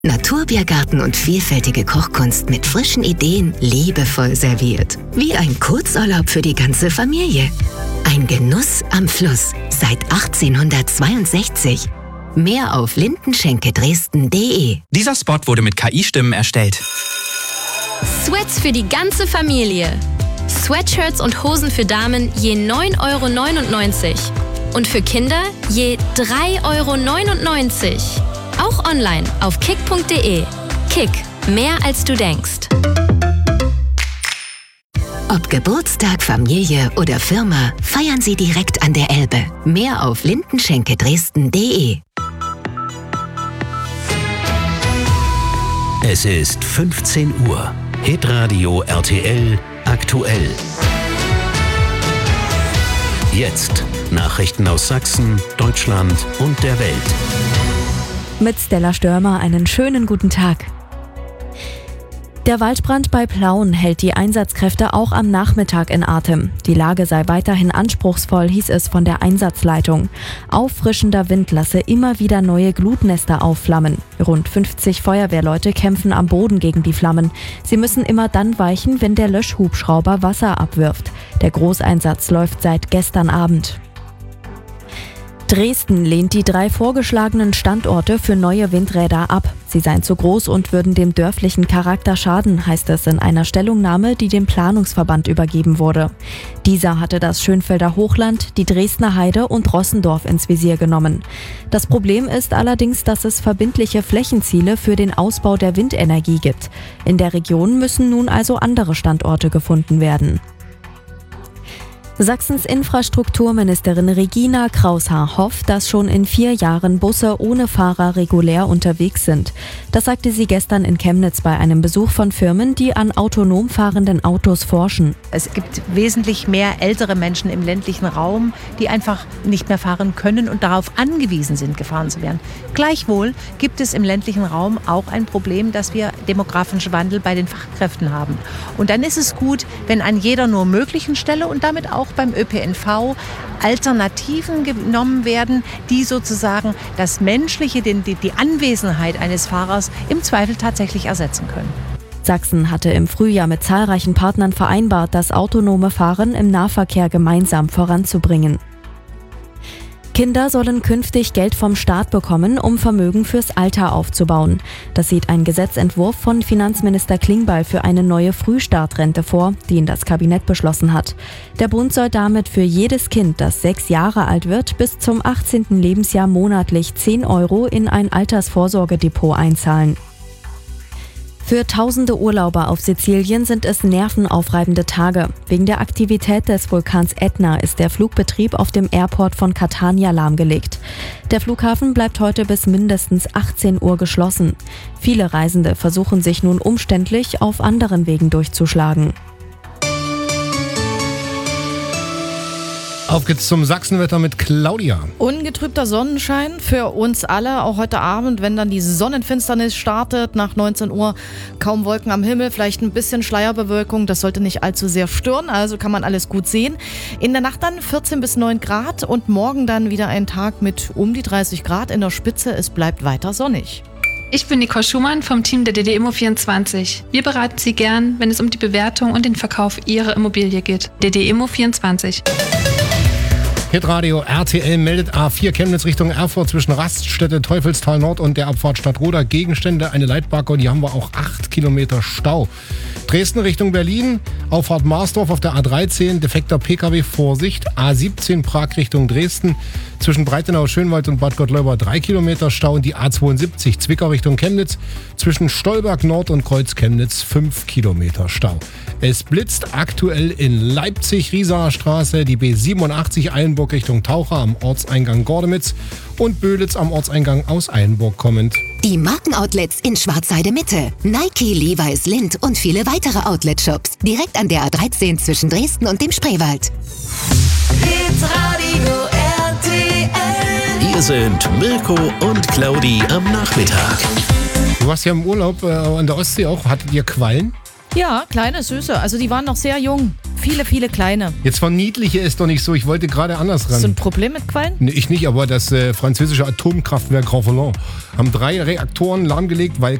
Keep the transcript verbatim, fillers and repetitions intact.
Naturbiergarten und vielfältige Kochkunst mit frischen Ideen liebevoll serviert. Wie ein Kurzurlaub für die ganze Familie. Ein Genuss am Fluss seit achtzehnhundertzweiundsechzig. Mehr auf lindenschenke-dresden punkt de. Dieser Spot wurde mit K I-Stimmen erstellt. Sweats für die ganze Familie. Sweatshirts und Hosen für Damen je neun Euro neunundneunzig. Und für Kinder je drei Euro neunundneunzig. Auch online auf kick punkt de. Kick, mehr als du denkst. Ob Geburtstag, Familie oder Firma, feiern Sie direkt an der Elbe. Mehr auf lindenschenke-dresden punkt de. Es ist fünfzehn Uhr. Hitradio R T L aktuell. Jetzt Nachrichten aus Sachsen, Deutschland und der Welt. Mit Stella Störmer einen schönen guten Tag. Der Waldbrand bei Plauen hält die Einsatzkräfte auch am Nachmittag in Atem. Die Lage sei weiterhin anspruchsvoll, hieß es von der Einsatzleitung. Auffrischender Wind lasse immer wieder neue Glutnester aufflammen. Rund fünfzig Feuerwehrleute kämpfen am Boden gegen die Flammen. Sie müssen immer dann weichen, wenn der Löschhubschrauber Wasser abwirft. Der Großeinsatz läuft seit gestern Abend. Dresden lehnt die drei vorgeschlagenen Standorte für neue Windräder ab. Sie seien zu groß und würden dem dörflichen Charakter schaden, heißt es in einer Stellungnahme, die dem Planungsverband übergeben wurde. Dieser hatte das Schönfelder Hochland, die Dresdner Heide und Rossendorf ins Visier genommen. Das Problem ist allerdings, dass es verbindliche Flächenziele für den Ausbau der Windenergie gibt. In der Region müssen nun also andere Standorte gefunden werden. Sachsens Infrastrukturministerin Regina Kraushaar hofft, dass schon in vier Jahren Busse ohne Fahrer regulär unterwegs sind. Das sagte sie gestern in Chemnitz bei einem Besuch von Firmen, die an autonom fahrenden Autos forschen. Es gibt wesentlich mehr ältere Menschen im ländlichen Raum, die einfach nicht mehr fahren können und darauf angewiesen sind, gefahren zu werden. Gleichwohl gibt es im ländlichen Raum auch ein Problem, dass wir demografischen Wandel bei den Fachkräften haben. Und dann ist es gut, wenn an jeder nur möglichen Stelle und damit auch beim Ö P N V Alternativen genommen werden, die sozusagen das Menschliche, die, die Anwesenheit eines Fahrers im Zweifel tatsächlich ersetzen können. Sachsen hatte im Frühjahr mit zahlreichen Partnern vereinbart, das autonome Fahren im Nahverkehr gemeinsam voranzubringen. Kinder sollen künftig Geld vom Staat bekommen, um Vermögen fürs Alter aufzubauen. Das sieht ein Gesetzentwurf von Finanzminister Klingbeil für eine neue Frühstartrente vor, die ihn das Kabinett beschlossen hat. Der Bund soll damit für jedes Kind, das sechs Jahre alt wird, bis zum achtzehnten Lebensjahr monatlich zehn Euro in ein Altersvorsorgedepot einzahlen. Für tausende Urlauber auf Sizilien sind es nervenaufreibende Tage. Wegen der Aktivität des Vulkans Ätna ist der Flugbetrieb auf dem Airport von Catania lahmgelegt. Der Flughafen bleibt heute bis mindestens achtzehn Uhr geschlossen. Viele Reisende versuchen sich nun umständlich auf anderen Wegen durchzuschlagen. Auf geht's zum Sachsenwetter mit Claudia. Ungetrübter Sonnenschein für uns alle, auch heute Abend, wenn dann die Sonnenfinsternis startet, nach neunzehn Uhr kaum Wolken am Himmel, vielleicht ein bisschen Schleierbewölkung, das sollte nicht allzu sehr stören, also kann man alles gut sehen. In der Nacht dann vierzehn bis neun Grad und morgen dann wieder ein Tag mit um die dreißig Grad in der Spitze, es bleibt weiter sonnig. Ich bin Nicole Schumann vom Team der D D Immo vierundzwanzig. Wir beraten Sie gern, wenn es um die Bewertung und den Verkauf Ihrer Immobilie geht. D D Immo vierundzwanzig. Hitradio R T L meldet A vier Chemnitz Richtung Erfurt zwischen Raststätte Teufelstal Nord und der Abfahrt Stadtroda Gegenstände, eine Leitbacke und hier haben wir auch acht Kilometer Stau. Dresden Richtung Berlin, Auffahrt Marsdorf auf der A dreizehn, defekter Pkw, Vorsicht. A siebzehn Prag Richtung Dresden, zwischen Breitenau, Schönwald und Bad Gottleuba drei Kilometer Stau und die A zweiundsiebzig Zwickau Richtung Chemnitz, zwischen Stolberg Nord und Kreuz Chemnitz fünf Kilometer Stau. Es blitzt aktuell in Leipzig, Riesaer Straße, die B siebenundachtzig Eilenburg Richtung Taucher am Orteingang Gordemitz und Böhlitz am Ortseingang aus Eilenburg kommend. Die Markenoutlets in Schwarzheide Mitte. Nike, Levi's, Lindt und viele weitere Outlet-Shops. Direkt an der A dreizehn zwischen Dresden und dem Spreewald. Hitradio R T L. Hier sind Mirko und Claudi am Nachmittag. Du warst ja im Urlaub äh, an der Ostsee auch. Hattet ihr Quallen? Ja, kleine, süße, also die waren noch sehr jung. viele, viele kleine. Jetzt verniedliche es doch nicht so, ich wollte gerade anders ran. Hast du ein Problem mit Quallen? Nee, ich nicht, aber das äh, französische Atomkraftwerk Gravelines haben drei Reaktoren lahmgelegt, weil